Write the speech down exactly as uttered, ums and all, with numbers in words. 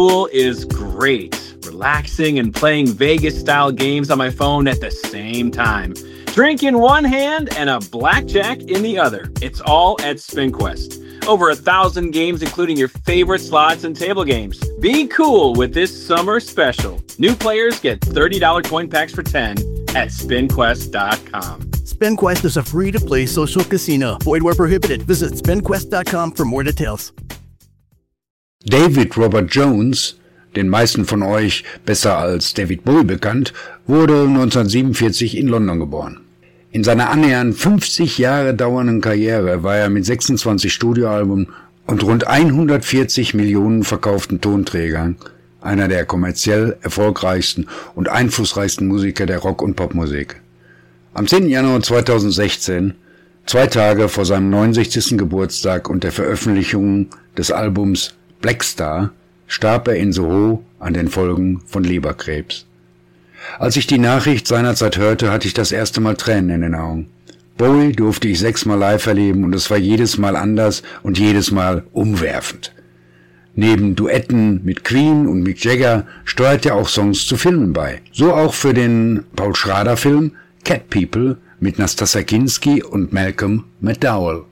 Pool is great. Relaxing and playing Vegas-style games on my phone at the same time. Drink in one hand and a blackjack in the other. It's all at SpinQuest. Over a thousand games, including your favorite slots and table games. Be cool with this summer special. New players get thirty dollars coin packs for ten at spin quest dot com. SpinQuest is a free-to-play social casino. Void where prohibited. Visit spin quest dot com for more details. David Robert Jones, den meisten von euch besser als David Bowie bekannt, wurde neunzehnhundertsiebenundvierzig in London geboren. In seiner annähernd fünfzig Jahre dauernden Karriere war er mit sechsundzwanzig Studioalben und rund hundertvierzig Millionen verkauften Tonträgern einer der kommerziell erfolgreichsten und einflussreichsten Musiker der Rock- und Popmusik. Am zehnten Januar zweitausendsechzehn, zwei Tage vor seinem neunundsechzigsten Geburtstag und der Veröffentlichung des Albums Black Star, starb er in Soho an den Folgen von Leberkrebs. Als ich die Nachricht seinerzeit hörte, hatte ich das erste Mal Tränen in den Augen. Bowie durfte ich sechsmal live erleben und es war jedes Mal anders und jedes Mal umwerfend. Neben Duetten mit Queen und Mick Jagger steuert er auch Songs zu Filmen bei. So auch für den Paul Schrader-Film Cat People mit Nastassja Kinski und Malcolm McDowell.